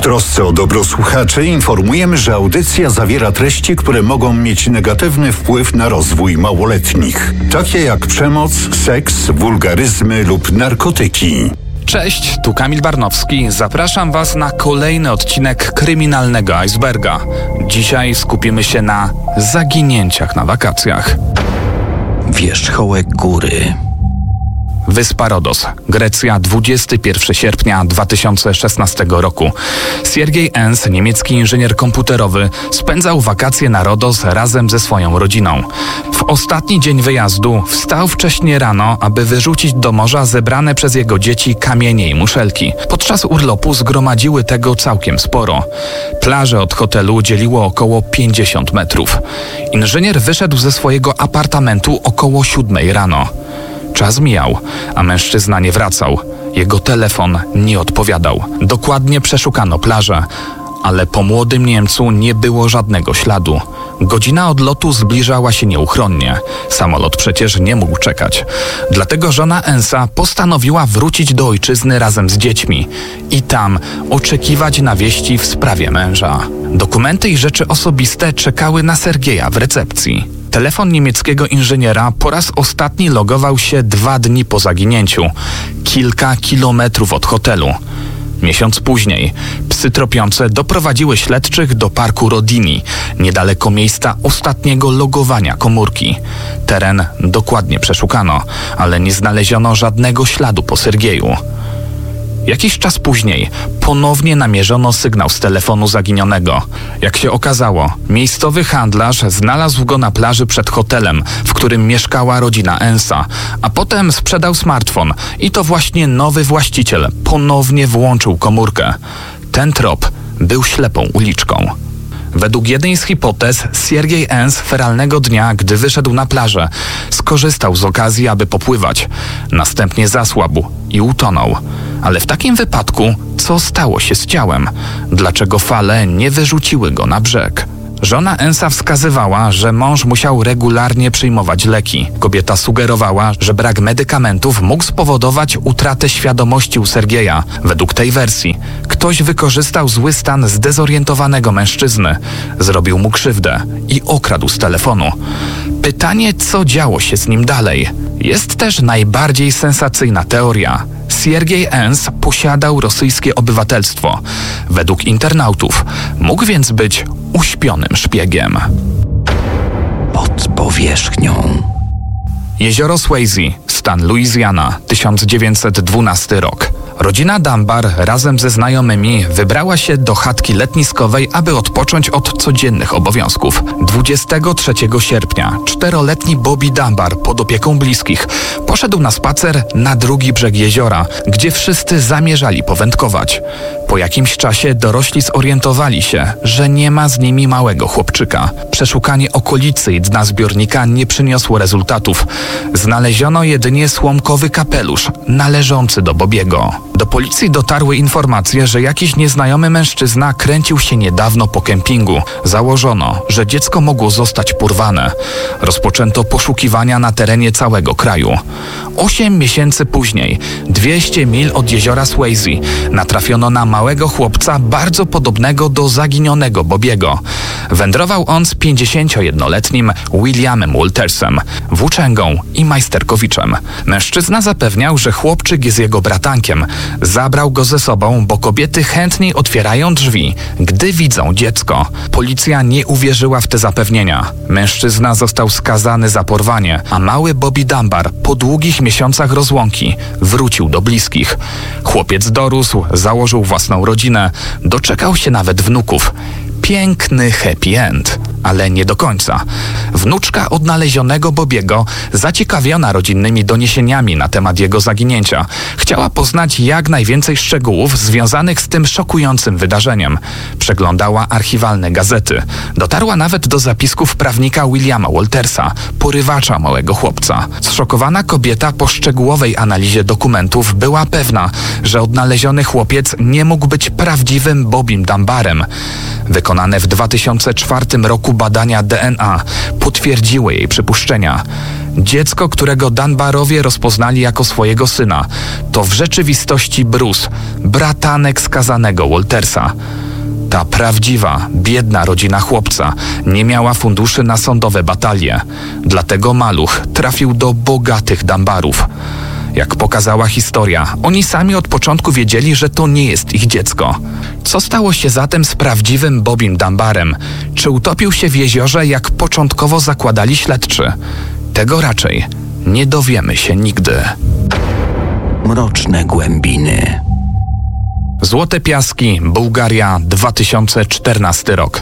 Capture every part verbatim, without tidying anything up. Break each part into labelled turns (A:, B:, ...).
A: trosce o dobro słuchaczy informujemy, że audycja zawiera treści, które mogą mieć negatywny wpływ na rozwój małoletnich, takie jak przemoc, seks, wulgaryzmy lub narkotyki.
B: Cześć, tu Kamil Barnowski. Zapraszam Was na kolejny odcinek Kryminalnego Iceberga. Dzisiaj skupimy się na zaginięciach na wakacjach.
C: Wierzchołek góry.
B: Wyspa Rodos, Grecja, dwudziestego pierwszego sierpnia dwa tysiące szesnastego roku. Siergiej Enz, niemiecki inżynier komputerowy, spędzał wakacje na Rodos razem ze swoją rodziną. W ostatni dzień wyjazdu wstał wcześnie rano, aby wyrzucić do morza zebrane przez jego dzieci kamienie i muszelki. Podczas urlopu zgromadziły tego całkiem sporo. Plaże od hotelu dzieliło około pięćdziesiąt metrów. Inżynier wyszedł ze swojego apartamentu około siódmej rano. Czas mijał, a mężczyzna nie wracał. Jego telefon nie odpowiadał. Dokładnie przeszukano plażę, ale po młodym Niemcu nie było żadnego śladu. Godzina odlotu zbliżała się nieuchronnie. Samolot przecież nie mógł czekać. Dlatego żona Enza postanowiła wrócić do ojczyzny razem z dziećmi i tam oczekiwać na wieści w sprawie męża. Dokumenty i rzeczy osobiste czekały na Sergieja w recepcji. Telefon niemieckiego inżyniera po raz ostatni logował się dwa dni po zaginięciu, kilka kilometrów od hotelu. Miesiąc później psy tropiące doprowadziły śledczych do parku Rodini, niedaleko miejsca ostatniego logowania komórki. Teren dokładnie przeszukano, ale nie znaleziono żadnego śladu po Sergieju. Jakiś czas później ponownie namierzono sygnał z telefonu zaginionego. Jak się okazało, miejscowy handlarz znalazł go na plaży przed hotelem, w którym mieszkała rodzina Enza, a potem sprzedał smartfon i to właśnie nowy właściciel ponownie włączył komórkę. Ten trop był ślepą uliczką. Według jednej z hipotez Siergiej Enz feralnego dnia, gdy wyszedł na plażę, skorzystał z okazji, aby popływać. Następnie zasłabł i utonął. Ale w takim wypadku, co stało się z ciałem? Dlaczego fale nie wyrzuciły go na brzeg? Żona Enza wskazywała, że mąż musiał regularnie przyjmować leki. Kobieta sugerowała, że brak medykamentów mógł spowodować utratę świadomości u Sergieja. Według tej wersji ktoś wykorzystał zły stan zdezorientowanego mężczyzny, zrobił mu krzywdę i okradł z telefonu. Pytanie, co działo się z nim dalej? Jest też najbardziej sensacyjna teoria. Siergiej Enz posiadał rosyjskie obywatelstwo. Według internautów mógł więc być uśpionym szpiegiem.
C: Pod powierzchnią.
B: Jezioro Swayze, stan Louisiana, tysiąc dziewięćset dwunasty rok. Rodzina Dunbar razem ze znajomymi wybrała się do chatki letniskowej, aby odpocząć od codziennych obowiązków. dwudziestego trzeciego sierpnia czteroletni Bobby Dunbar pod opieką bliskich poszedł na spacer na drugi brzeg jeziora, gdzie wszyscy zamierzali powędkować. Po jakimś czasie dorośli zorientowali się, że nie ma z nimi małego chłopczyka. Przeszukanie okolicy i dna zbiornika nie przyniosło rezultatów. Znaleziono jedynie słomkowy kapelusz należący do Bobiego. Do policji dotarły informacje, że jakiś nieznajomy mężczyzna kręcił się niedawno po kempingu. Założono, że dziecko mogło zostać porwane. Rozpoczęto poszukiwania na terenie całego kraju. Osiem miesięcy później, dwieście mil od jeziora Swayze, natrafiono na małego chłopca bardzo podobnego do zaginionego Bobiego. Wędrował on z pięćdziesięciojednoletnim Williamem Waltersem, włóczęgą i majsterkowiczem. Mężczyzna zapewniał, że chłopczyk jest jego bratankiem. Zabrał go ze sobą, bo kobiety chętniej otwierają drzwi, gdy widzą dziecko. Policja nie uwierzyła w te zapewnienia. Mężczyzna został skazany za porwanie, a mały Bobby Dunbar po długich miesiącach rozłąki wrócił do bliskich. Chłopiec dorósł, założył własną rodzinę, doczekał się nawet wnuków. Piękny happy end, ale nie do końca. Wnuczka odnalezionego Bobiego, zaciekawiona rodzinnymi doniesieniami na temat jego zaginięcia, chciała poznać jak najwięcej szczegółów związanych z tym szokującym wydarzeniem. Przeglądała archiwalne gazety. Dotarła nawet do zapisków prawnika Williama Waltersa, porywacza małego chłopca. Zszokowana kobieta po szczegółowej analizie dokumentów była pewna, że odnaleziony chłopiec nie mógł być prawdziwym Bobbym Dunbarem. Wykonane w dwa tysiące czwartym roku badania D N A potwierdziły jej przypuszczenia. Dziecko, którego Dunbarowie rozpoznali jako swojego syna, to w rzeczywistości Bruce, bratanek skazanego Waltersa. Ta prawdziwa, biedna rodzina chłopca nie miała funduszy na sądowe batalie, dlatego maluch trafił do bogatych Dunbarów. Jak pokazała historia, oni sami od początku wiedzieli, że to nie jest ich dziecko. Co stało się zatem z prawdziwym Bobim Dunbarem? Czy utopił się w jeziorze, jak początkowo zakładali śledczy? Tego raczej nie dowiemy się nigdy.
C: Mroczne głębiny.
B: Złote Piaski, Bułgaria, dwa tysiące czternasty rok.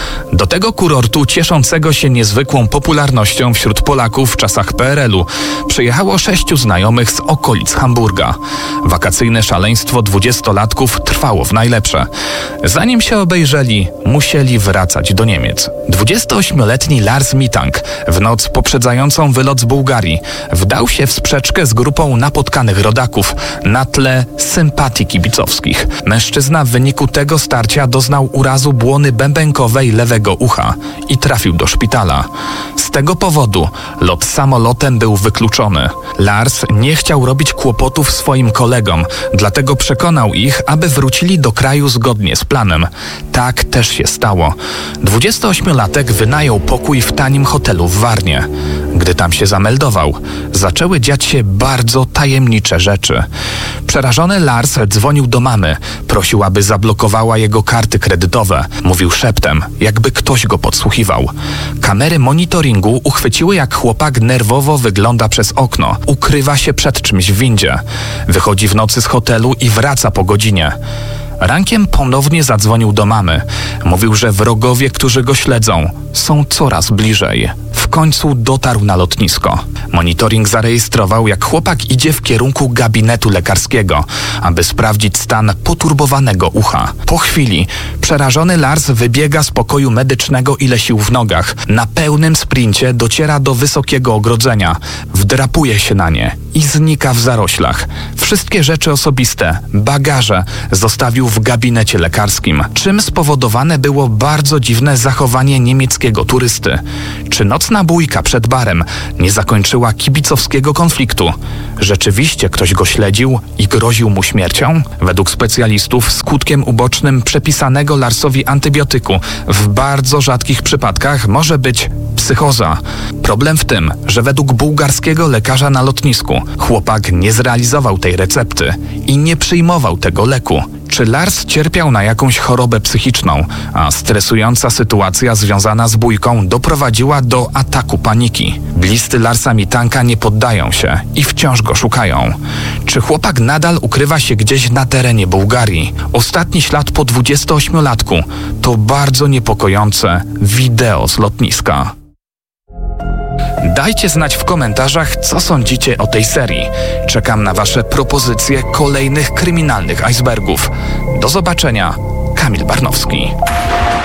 B: Do tego kurortu, cieszącego się niezwykłą popularnością wśród Polaków w czasach P R L-u, przyjechało sześciu znajomych z okolic Hamburga. Wakacyjne szaleństwo dwudziestolatków trwało w najlepsze. Zanim się obejrzeli, musieli wracać do Niemiec. dwudziestoośmioletni Lars Mittank w noc poprzedzającą wylot z Bułgarii wdał się w sprzeczkę z grupą napotkanych rodaków na tle sympatii kibicowskich. Mężczyzna w wyniku tego starcia doznał urazu błony bębenkowej lewego ucha i trafił do szpitala. Z tego powodu lot samolotem był wykluczony. Lars nie chciał robić kłopotów swoim kolegom, dlatego przekonał ich, aby wrócili do kraju zgodnie z planem. Tak też się stało. dwudziestoośmiolatek wynajął pokój w tanim hotelu w Warnie. Gdy tam się zameldował, zaczęły dziać się bardzo tajemnicze rzeczy. Przerażony Lars dzwonił do mamy, prosił, aby zablokowała jego karty kredytowe. Mówił szeptem, jakby ktoś go podsłuchiwał. Kamery monitoringu uchwyciły, jak chłopak nerwowo wygląda przez okno. Ukrywa się przed czymś w windzie. Wychodzi w nocy z hotelu i wraca po godzinie. Rankiem ponownie zadzwonił do mamy. Mówił, że wrogowie, którzy go śledzą, są coraz bliżej. W końcu dotarł na lotnisko. Monitoring zarejestrował, jak chłopak idzie w kierunku gabinetu lekarskiego, aby sprawdzić stan poturbowanego ucha. Po chwili przerażony Lars wybiega z pokoju medycznego, ile sił w nogach. Na pełnym sprincie dociera do wysokiego ogrodzenia. Wdrapuje się na nie i znika w zaroślach. Wszystkie rzeczy osobiste, bagaże zostawił w gabinecie lekarskim, czym spowodowane było bardzo dziwne zachowanie niemieckiego turysty. Czy nocna bójka przed barem nie zakończyła kibicowskiego konfliktu? Rzeczywiście ktoś go śledził i groził mu śmiercią? Według specjalistów skutkiem ubocznym przepisanego Larsowi antybiotyku w bardzo rzadkich przypadkach może być psychoza. Problem w tym, że według bułgarskiego lekarza na lotnisku chłopak nie zrealizował tej recepty i nie przyjmował tego leku. Czy Lars cierpiał na jakąś chorobę psychiczną, a stresująca sytuacja związana z bójką doprowadziła do ataku paniki? Bliscy Larsa Mittanka nie poddają się i wciąż go szukają. Czy chłopak nadal ukrywa się gdzieś na terenie Bułgarii? Ostatni ślad po dwudziestoośmiolatku to bardzo niepokojące wideo z lotniska. Dajcie znać w komentarzach, co sądzicie o tej serii. Czekam na wasze propozycje kolejnych kryminalnych icebergów. Do zobaczenia. Kamil Barnowski.